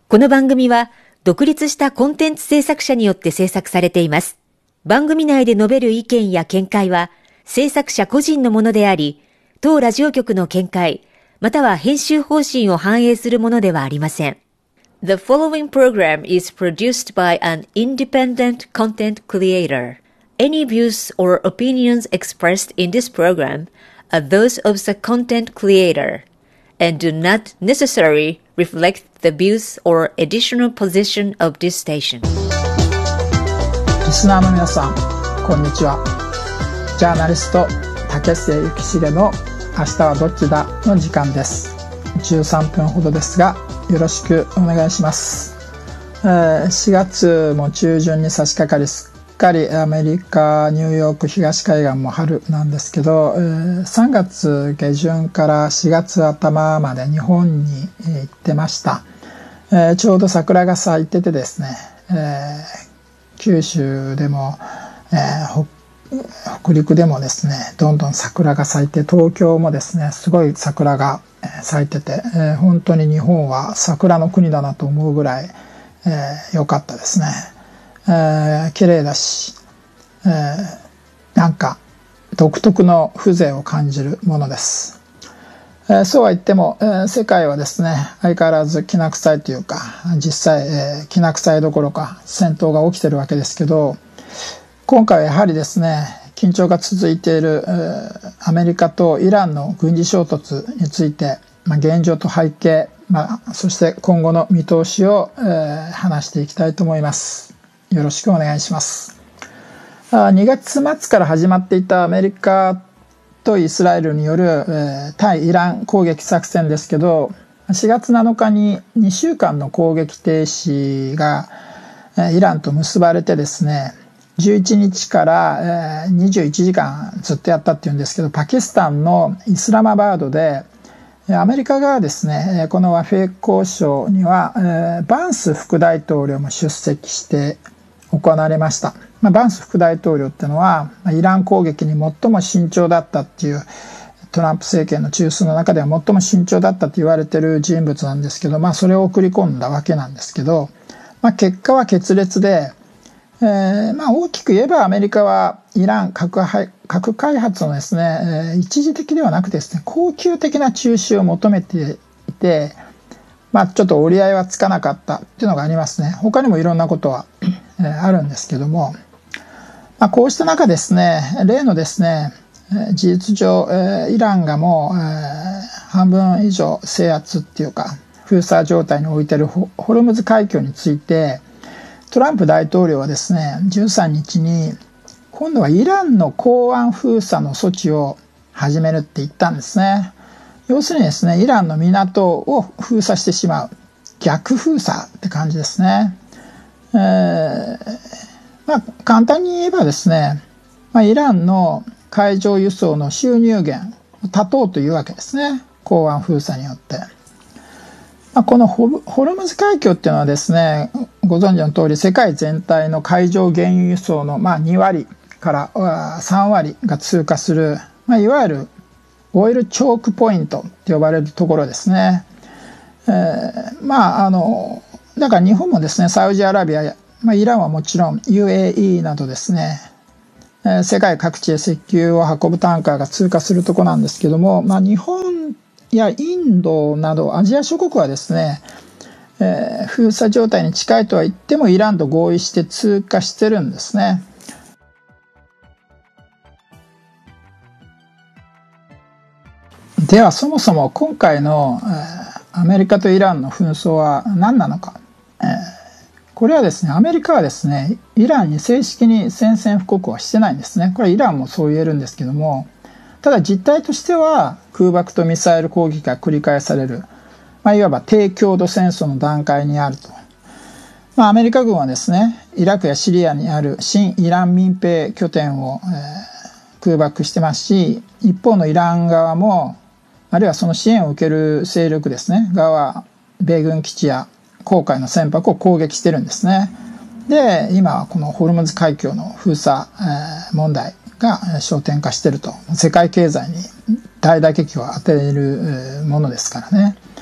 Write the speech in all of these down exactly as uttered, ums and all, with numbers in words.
この番組は独立したコンテンツ制作者によって制作されています。番組内で述べる意見や見解は制作者個人のものであり、当ラジオ局の見解、または編集方針を反映するものではありません。The following program is produced by an independent content creator. Any views or opinions expressed in this program are those of the content creator and do not necessarily reflect the views or editorial position of this station. リスナーの皆さん、こんにちは。ジャーナリスト竹末幸重の明日はどっちだの時間です。じゅうさんぷんほどですが、よろしくお願いします。えー、しがつも中旬に差し掛かり、すっかりアメリカニューヨーク東海岸も春なんですけど、えー、さんがつ下旬からしがつ頭まで日本に行ってました。えー、ちょうど桜が咲いててですね、えー、九州でも、えー、北陸でもですね、どんどん桜が咲いて、東京もですね、すごい桜が咲いてて、えー、本当に日本は桜の国だなと思うぐらい良、えー、かったですね。えー、綺麗だし、えー、なんか独特の風情を感じるものです。えー、そうは言っても、えー、世界はですね、相変わらずきな臭いというか、実際、えー、きな臭いどころか戦闘が起きてるわけですけど、今回はやはりですね、緊張が続いている、えー、アメリカとイランの軍事衝突について、まあ、現状と背景、まあ、そして今後の見通しを、えー、話していきたいと思います。よろしくお願いします。あ、にがつ末から始まっていたアメリカとイスラエルによる、えー、対イラン攻撃作戦ですけど、しがつなのかににしゅうかんの攻撃停止が、えー、イランと結ばれてですね、じゅういちにちからにじゅういちじかんずっとやったっていうんですけど、パキスタンのイスラマバードでアメリカがですね、この和平交渉にはバンス副大統領も出席して行われました。バンス副大統領っていうのはイラン攻撃に最も慎重だったっていう、トランプ政権の中枢の中では最も慎重だったと言われている人物なんですけど、まあそれを送り込んだわけなんですけど、まあ、結果は決裂で、えーまあ、大きく言えばアメリカはイラン 核, 核開発のですね、えー、一時的ではなくですね、恒久的な中止を求めていて、まあ、ちょっと折り合いはつかなかったっていうのがありますね。他にもいろんなことは、えー、あるんですけども、まあ、こうした中ですね、例のですね、事実上、えー、イランがもう、えー、半分以上制圧っていうか封鎖状態に置いているホルムズ海峡について、トランプ大統領はですね、じゅうさんにちに今度はイランの港湾封鎖の措置を始めるって言ったんですね。要するにですね、イランの港を封鎖してしまう、逆封鎖って感じですね。えー、まあ簡単に言えばですね、まあ、イランの海上輸送の収入源を断とうというわけですね、港湾封鎖によって。このホルムズ海峡っていうのはですね、ご存知の通り世界全体の海上原油輸送のまあにわりからさんわりが通過する、まあ、いわゆるオイルチョークポイントと呼ばれるところですね。えー、まああのだから日本もですね、サウジアラビアや、まあ、イランはもちろん ユーエーイー などですね、えー、世界各地へ石油を運ぶタンカーが通過するところなんですけども、まあ、日本いやインドなどアジア諸国はですね、えー、封鎖状態に近いとは言ってもイランと合意して通過してるんですね。ではそもそも今回の、えー、アメリカとイランの紛争は何なのか、えー、これはですね、アメリカはですね、イランに正式に宣戦布告はしてないんですね。これはイランもそう言えるんですけども、ただ実態としては空爆とミサイル攻撃が繰り返される、まあ、いわば低強度戦争の段階にあると。まあ、アメリカ軍はですね、イラクやシリアにある新イラン民兵拠点を、えー、空爆してますし、一方のイラン側も、あるいはその支援を受ける勢力ですね、側は米軍基地や航海の船舶を攻撃してるんですね。で、今はこのホルムズ海峡の封鎖、えー、問題が焦点化していると。世界経済に大打撃を与えるものですからね。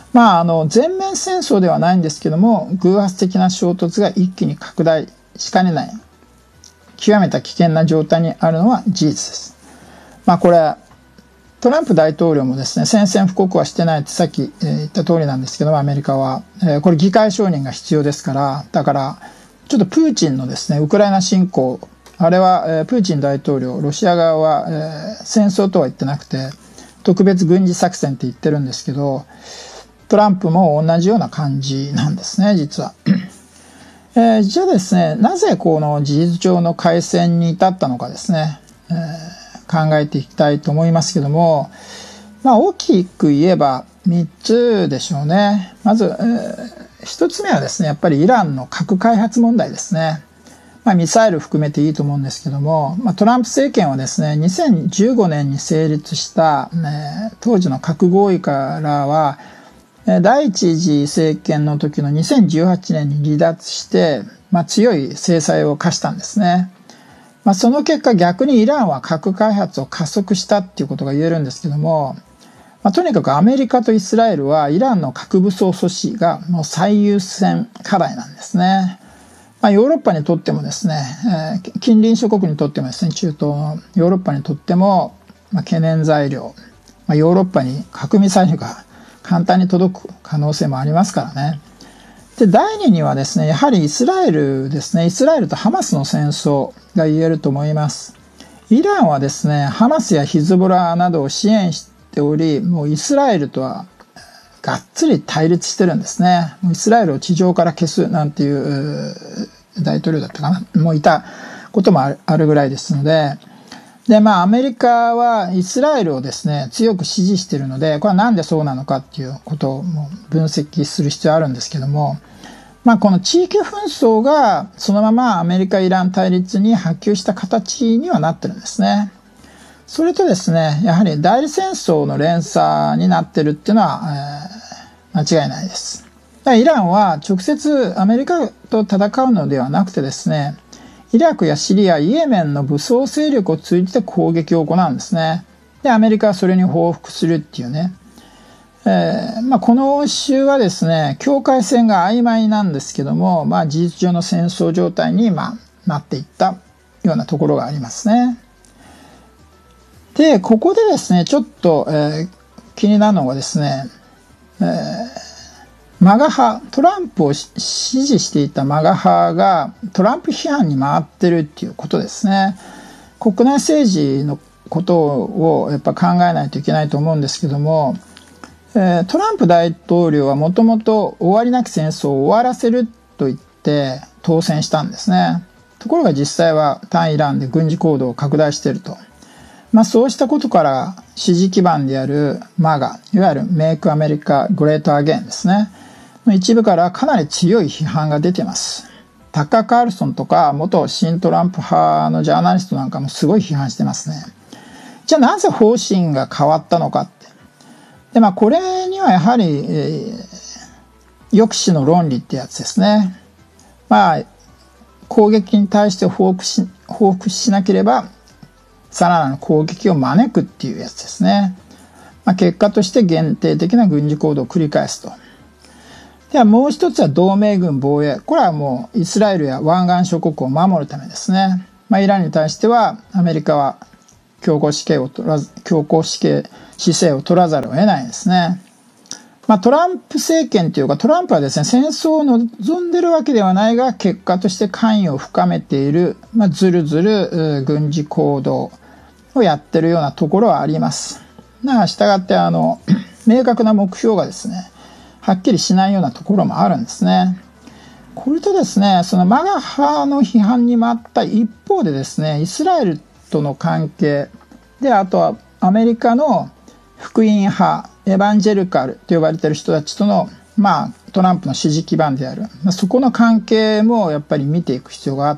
まあ、あの全面戦争ではないんですけども、偶発的な衝突が一気に拡大しかねない極めた危険な状態にあるのは事実です。まあ、これトランプ大統領もですね、宣戦布告はしてないってさっき言った通りなんですけども、アメリカは、えー、これ議会承認が必要ですから、だからちょっとプーチンのですね、ウクライナ侵攻、あれは、えー、プーチン大統領、ロシア側は、えー、戦争とは言ってなくて特別軍事作戦って言ってるんですけど、トランプも同じような感じなんですね、実は。えー、じゃあですね、なぜこの事実上の開戦に至ったのかですね、えー考えていきたいと思いますけども、まあ、大きく言えばみっつでしょうね。まず、えー、ひとつめはですね、やっぱりイランの核開発問題ですね。まあ、ミサイル含めていいと思うんですけども、まあ、トランプ政権はですね、にせんじゅうごねんに成立した、ね、当時の核合意からは、第一次政権の時のにせんじゅうはちねんに離脱して、まあ、強い制裁を科したんですね。まあ、その結果逆にイランは核開発を加速したっていうことが言えるんですけども、まあ、とにかくアメリカとイスラエルはイランの核武装阻止がもう最優先課題なんですね。まあ、ヨーロッパにとってもですね、えー、近隣諸国にとってもですね、中東のヨーロッパにとっても、まあ、懸念材料、まあ、ヨーロッパに核ミサイルが簡単に届く可能性もありますからね。で、だいににはですね、やはりイスラエルですね、イスラエルとハマスの戦争が言えると思います。イランはですね、ハマスやヒズボラなどを支援しており、もうイスラエルとはがっつり対立してるんですね。もうイスラエルを地上から消すなんていう大統領だったかな、もういたこともあるぐらいですので、で、まあ、アメリカはイスラエルをですね、強く支持しているので、これはなんでそうなのかっていうことをもう分析する必要あるんですけども、まあ、この地域紛争がそのままアメリカ・イラン対立に波及した形にはなってるんですね。それとですね、やはり代理戦争の連鎖になってるっていうのは、えー、間違いないです。だからイランは直接アメリカと戦うのではなくてですね、イラクやシリア、イエメンの武装勢力を通じて攻撃を行うんですね。で、アメリカはそれに報復するっていうね。えーまあ、この州はですね、境界線が曖昧なんですけども、まあ、事実上の戦争状態に、まあ、なっていったようなところがありますね。で、ここでですね、ちょっと、えー、気になるのがですね、えー、マガ派、トランプを支持していたマガ派がトランプ批判に回ってるっていうことですね。国内政治のことをやっぱ考えないといけないと思うんですけども、トランプ大統領はもともと終わりなき戦争を終わらせると言って当選したんですね。ところが実際は対イランで軍事行動を拡大していると。まあ、そうしたことから支持基盤である マガ、いわゆるメイクアメリカグレートアゲインですね、の一部からかなり強い批判が出ています。タッカー・カールソンとか元新トランプ派のジャーナリストなんかもすごい批判してますね。じゃあなぜ方針が変わったのかって。で、まあ、これにはやはり、えー、抑止の論理ってやつですね。まあ、攻撃に対して報復し、報復しなければ、さらなる攻撃を招くっていうやつですね。まあ、結果として限定的な軍事行動を繰り返すと。ではもう一つは同盟軍防衛。これはもうイスラエルや湾岸諸国を守るためですね。まあ、イランに対してはアメリカは強硬姿勢を取らず、強硬姿勢、姿勢を取らざるを得ないですね。まあ、トランプ政権というかトランプはですね、戦争を望んでるわけではないが結果として関与を深めている、まあ、ずるずる軍事行動をやってるようなところはあります。なあ、従ってあの明確な目標がですね、はっきりしないようなところもあるんですね。これとですね、そのマガ派の批判に回った一方でですね、イスラエルとの関係で、あとはアメリカの福音派、エヴァンジェルカルと呼ばれている人たちとの、まあ、トランプの支持基盤である、そこの関係もやっぱり見ていく必要があって、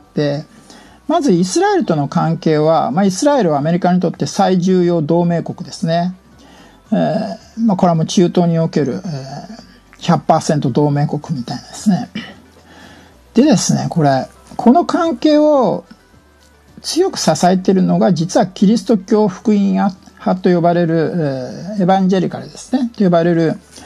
まずイスラエルとの関係は、まあ、イスラエルはアメリカにとって最重要同盟国ですね。えーまあ、これはもう中東における、えー、ひゃくパーセント 同盟国みたいなですね。でですね、これ、この関係を強く支えているのが実はキリスト教福音派と呼ばれる、えー、エヴァンジェリカルですね、と呼ばれる、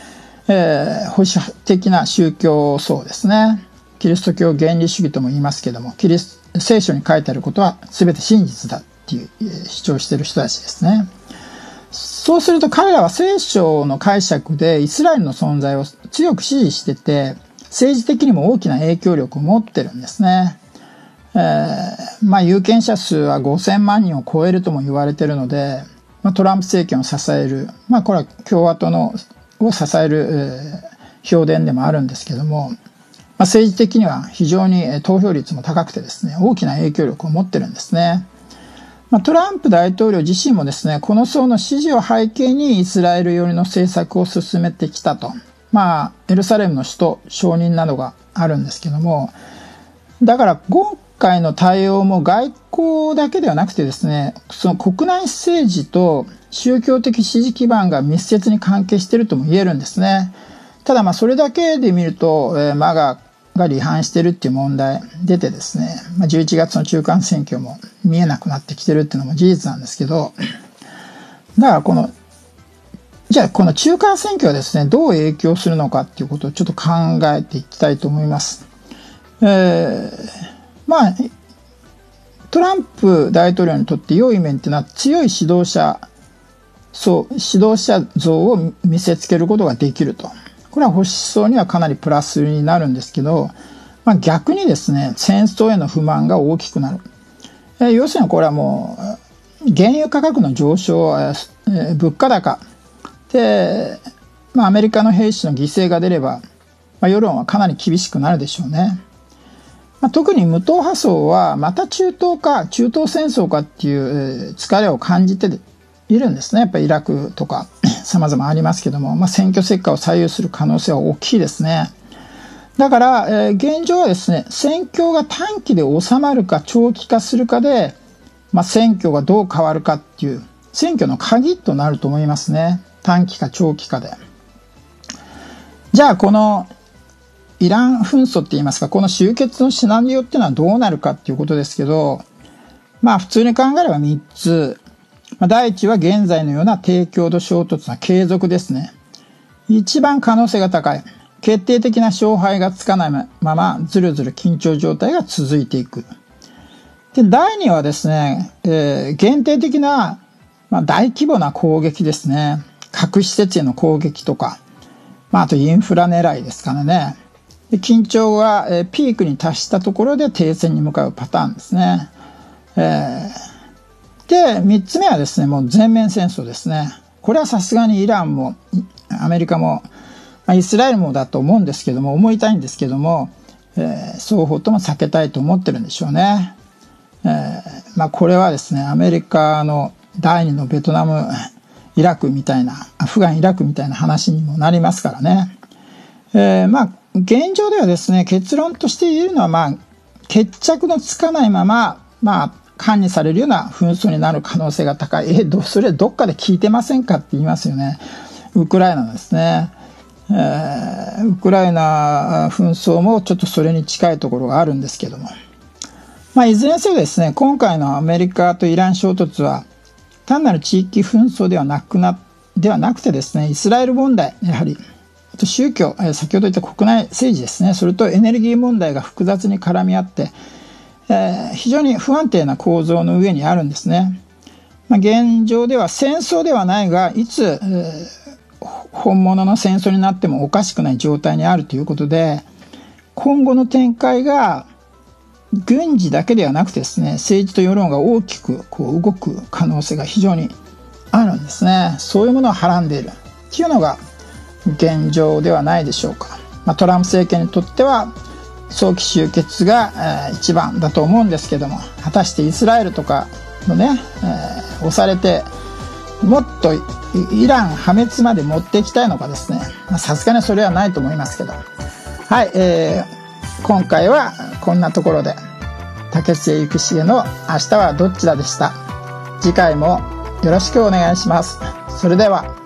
えー、保守的な宗教層ですね。キリスト教原理主義とも言いますけども、キリス聖書に書いてあることは全て真実だっていう主張している人たちですね。そうすると彼らは聖書の解釈でイスラエルの存在を強く支持してて、政治的にも大きな影響力を持ってるんですね。えー、まあ有権者数はごせんまんにんを超えるとも言われているので、まあ、トランプ政権を支える、まあこれは共和党のを支える、えー、票田でもあるんですけども、まあ、政治的には非常に投票率も高くてですね、大きな影響力を持ってるんですね。まあ、トランプ大統領自身もですね、この層の支持を背景にイスラエル寄りの政策を進めてきたと。まあ、エルサレムの首都承認などがあるんですけども、だから今回の対応も外交だけではなくてですね、その国内政治と宗教的支持基盤が密接に関係しているとも言えるんですね。ただまあそれだけで見ると、えー、マガが離反してるっていう問題出てですね、まあ、じゅういちがつの中間選挙も見えなくなってきてるっていうのも事実なんですけど、だからこのじゃあこの中間選挙はですね、どう影響するのかっていうことをちょっと考えていきたいと思います。えー、まあトランプ大統領にとって良い面っていうのは強い指導者そう指導者像を見せつけることができると。これは保守層にはかなりプラスになるんですけど、まあ、逆にですね、戦争への不満が大きくなる。えー、要するにこれはもう原油価格の上昇、えー、物価高で、まあ、アメリカの兵士の犠牲が出れば、まあ、世論はかなり厳しくなるでしょうね。まあ、特に無党派層はまた中東か中東戦争かっていう疲れを感じているんですね。やっぱりイラクとか様々ありますけども、まあ、選挙結果を左右する可能性は大きいですね。だから、えー、現状はですね、戦況が短期で収まるか長期化するかで、まあ、選挙がどう変わるかっていう選挙の鍵となると思いますね。短期か長期かで。じゃあこのイラン紛争って言いますか、この終結のシナリオっていうのはどうなるかっていうことですけど、まあ普通に考えればみっつ。第一は現在のような低強度衝突の継続ですね。一番可能性が高い。決定的な勝敗がつかないままずるずる緊張状態が続いていく。で、第二はですね、えー、限定的な、まあ、大規模な攻撃ですね。核施設への攻撃とか、まあ、あとインフラ狙いですからね。で、緊張が、えー、ピークに達したところで停戦に向かうパターンですね。えー、で、三つ目はですね、もう全面戦争ですね。これはさすがにイランもアメリカも、まあ、イスラエルもだと思うんですけども、思いたいんですけども、えー、双方とも避けたいと思ってるんでしょうね。えー、まあこれはですね、アメリカの第二のベトナム、イラクみたいな、アフガン、イラクみたいな話にもなりますからね。えー、まあ現状ではですね、結論として言えるのは、まあ決着のつかないまま、まあ管理されるような紛争になる可能性が高い。え、どそれどっかで聞いてませんかって言いますよね。ウクライナですね。えー、ウクライナ紛争もちょっとそれに近いところがあるんですけども、まあ、いずれにせよですね、今回のアメリカとイラン衝突は単なる地域紛争ではなくなではなくてですね、イスラエル問題、やはりあと宗教、先ほど言った国内政治ですね、それとエネルギー問題が複雑に絡み合って、えー、非常に不安定な構造の上にあるんですね。まあ、現状では戦争ではないが、いつ、えー本物の戦争になってもおかしくない状態にあるということで、今後の展開が軍事だけではなくてですね、政治と世論が大きくこう動く可能性が非常にあるんですね。そういうものをはらんでいるっていうのが現状ではないでしょうか。まあ、トランプ政権にとっては早期終結が、えー、一番だと思うんですけども、果たしてイスラエルとかのね、えー、押されてもっとイラン破滅まで持っていきたいのかですね、さすがにそれはないと思いますけど、はい、えー、今回はこんなところで、竹末幸重の明日はどっちだでした。次回もよろしくお願いします。それでは。